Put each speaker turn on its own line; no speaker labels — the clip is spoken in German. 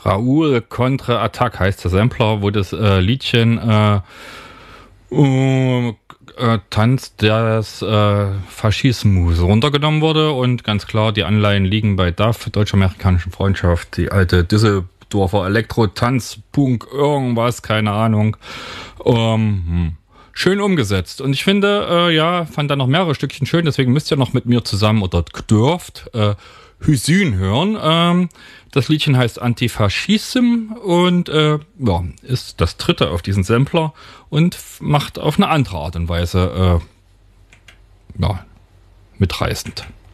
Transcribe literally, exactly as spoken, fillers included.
Raoul Contre Attack heißt der Sampler, wo das äh, Liedchen äh, uh, äh, Tanz des äh, Faschismus runtergenommen wurde und ganz klar, die Anleihen liegen bei D A F, Deutsch-Amerikanischen Freundschaft, die alte Düsseldorfer Elektro-Tanz, Punk, irgendwas, keine Ahnung. Ähm, hm. Schön umgesetzt. Und ich finde, äh, ja, fand da noch mehrere Stückchen schön, deswegen müsst ihr noch mit mir zusammen oder dürft äh, Hüsün hören. Ähm, das Liedchen heißt Antifaschism und äh, ja, ist das dritte auf diesen Sampler und macht auf eine andere Art und Weise äh, ja, mitreißend.